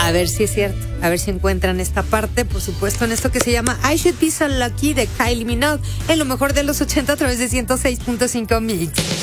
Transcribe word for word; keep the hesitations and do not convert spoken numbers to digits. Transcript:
A ver si es cierto, a ver si encuentran esta parte, por supuesto, en esto que se llama I Should Be So Lucky de Kylie Minogue, en lo mejor de los ochenta a través de ciento seis punto cinco Mix.